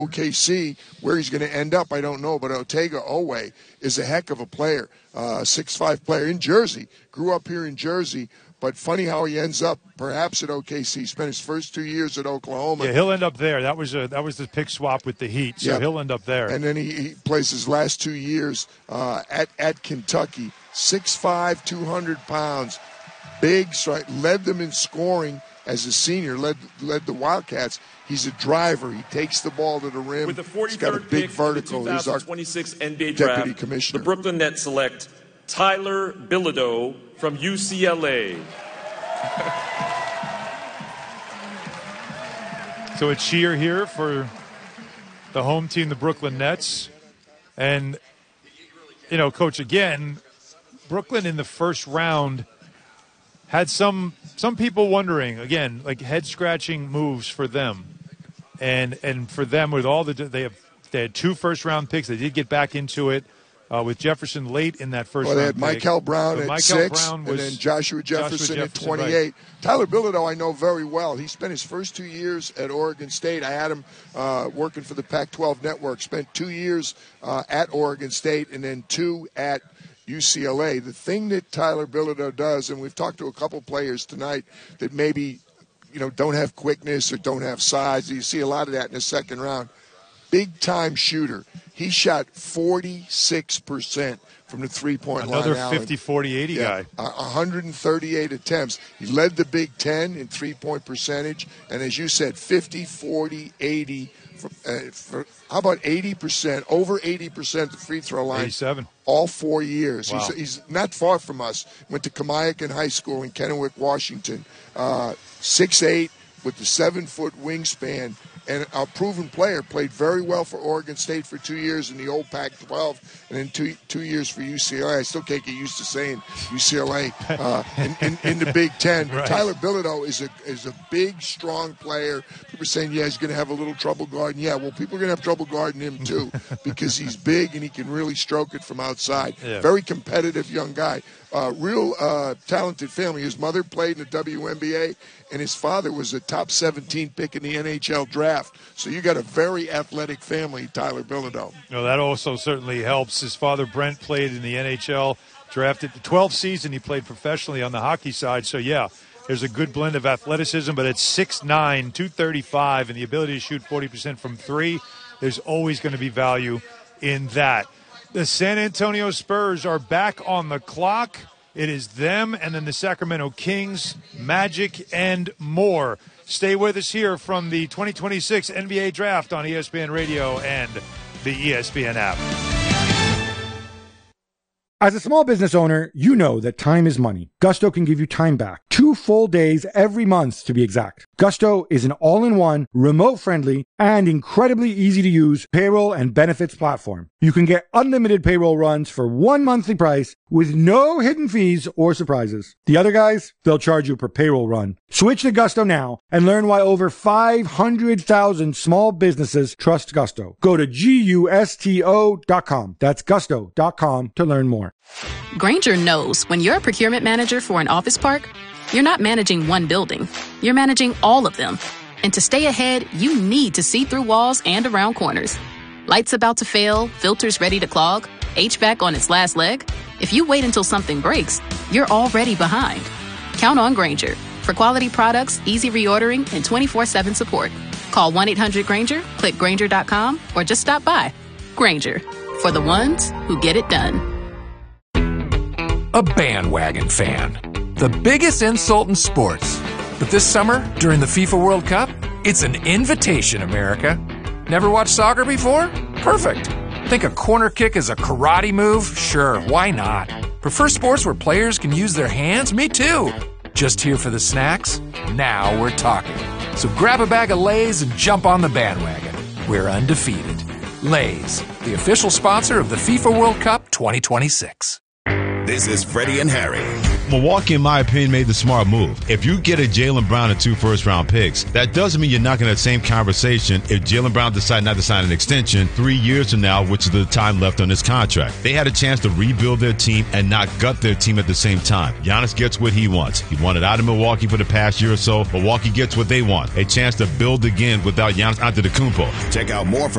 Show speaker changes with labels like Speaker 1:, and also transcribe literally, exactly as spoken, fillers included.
Speaker 1: O K C, where he's going to end up, I don't know, but Otega Oweh is a heck of a player, uh, six five player in Jersey, grew up here in Jersey, but funny how he ends up perhaps at O K C. Spent his first two years at Oklahoma.
Speaker 2: Yeah, he'll end up there. That was a, that was the pick swap with the Heat, so
Speaker 1: yep.
Speaker 2: he'll end up there.
Speaker 1: And then he, he plays his last two years uh, at, at Kentucky, six five, two hundred pounds, big strike, led them in scoring as a senior, led led the Wildcats. He's a driver. He takes the ball to the rim.
Speaker 3: With the forty-third
Speaker 1: He's got a big
Speaker 3: pick
Speaker 1: vertical.
Speaker 3: in the
Speaker 1: He's our
Speaker 3: twenty twenty-six N B A
Speaker 1: deputy
Speaker 3: draft,
Speaker 1: commissioner.
Speaker 3: The Brooklyn Nets select Tyler Bilodeau from U C L A.
Speaker 2: So a cheer here for the home team, the Brooklyn Nets. And, you know, Coach, again, Brooklyn in the first round had some some people wondering, again, like head-scratching moves for them. And and for them, with all the they have they had two first-round picks. They did get back into it uh, with Jefferson late in that first
Speaker 1: well,
Speaker 2: round.
Speaker 1: They had
Speaker 2: pick.
Speaker 1: Michael Brown
Speaker 2: so
Speaker 1: at
Speaker 2: Michael
Speaker 1: six,
Speaker 2: Brown was,
Speaker 1: and then Joshua Jefferson,
Speaker 2: Joshua Jefferson
Speaker 1: at twenty-eight.
Speaker 2: Right.
Speaker 1: Tyler Bilodeau I know very well. He spent his first two years at Oregon State. I had him uh, working for the Pac twelve Network. Spent two years uh, at Oregon State and then two at U C L A. The thing that Tyler Bilodeau does, and we've talked to a couple players tonight that maybe, you know, don't have quickness or don't have size. You see a lot of that in the second round. Big-time shooter. He shot forty-six percent from the three-point line.
Speaker 2: Another fifty, forty, eighty
Speaker 1: yeah,
Speaker 2: guy.
Speaker 1: one hundred thirty-eight attempts. He led the Big Ten in three-point percentage. And as you said, fifty, forty, eighty. For, uh, for, how about eighty percent, over eighty percent at the free throw line?
Speaker 2: eighty-seven.
Speaker 1: All four years.
Speaker 2: Wow.
Speaker 1: He's, he's not far from us. Went to Kamiakin High School in Kennewick, Washington. Uh, six eight with the seven-foot wingspan. And a proven player, played very well for Oregon State for two years in the old Pac twelve, and then two two years for U C L A. I still can't get used to saying U C L A uh, in, in, in the Big Ten. Right. Tyler Bilodeau is a is a big, strong player. People are saying, yeah, he's going to have a little trouble guarding. Yeah, well, people are going to have trouble guarding him too because he's big and he can really stroke it from outside. Yeah. Very competitive young guy. Uh, real uh, talented family. His mother played in the W N B A, and his father was a top seventeen pick in the N H L draft. So you got a very athletic family, Tyler Bilodeau.
Speaker 2: No, that also certainly helps. His father, Brent, played in the N H L, drafted the twelfth season. He played professionally on the hockey side. So, yeah, there's a good blend of athleticism, but at six nine, two thirty-five, and the ability to shoot forty percent from three, there's always going to be value in that. The San Antonio Spurs are back on the clock. It is them and then the Sacramento Kings, Magic, and more. Stay with us here from the twenty twenty-six N B A Draft on E S P N Radio and the E S P N app.
Speaker 4: As a small business owner, you know that time is money. Gusto can give you time back. Two full days every month, to be exact. Gusto is an all-in-one, remote-friendly, and incredibly easy-to-use payroll and benefits platform. You can get unlimited payroll runs for one monthly price with no hidden fees or surprises. The other guys, they'll charge you per payroll run. Switch to Gusto now and learn why over five hundred thousand small businesses trust Gusto. Go to gusto dot com. That's gusto dot com to learn more.
Speaker 5: Grainger knows when you're a procurement manager for an office park, you're not managing one building. You're managing all of them. And to stay ahead, you need to see through walls and around corners. Lights about to fail, filters ready to clog, H V A C on its last leg. If you wait until something breaks, you're already behind. Count on Grainger for quality products, easy reordering, and twenty-four seven support. Call one eight hundred Grainger, click Grainger dot com, or just stop by. Grainger, for the ones who get it done.
Speaker 6: A bandwagon fan. The biggest insult in sports. But this summer, during the FIFA World Cup, it's an invitation, America. Never watched soccer before? Perfect. Think a corner kick is a karate move? Sure, why not? Prefer sports where players can use their hands? Me too. Just here for the snacks? Now we're talking. So grab a bag of Lay's and jump on the bandwagon. We're undefeated. Lay's, the official sponsor of the FIFA World Cup twenty twenty-six.
Speaker 7: This is Freddie and Harry. Milwaukee, in my opinion, made the smart move. If you get a Jaylen Brown and two first-round picks, that doesn't mean you're not going to have the same conversation if Jaylen Brown decides not to sign an extension three years from now, which is the time left on his contract. They had a chance to rebuild their team and not gut their team at the same time. Giannis gets what he wants. He wanted out of Milwaukee for the past year or so. Milwaukee gets what they want, a chance to build again without Giannis Antetokounmpo.
Speaker 8: Check out more from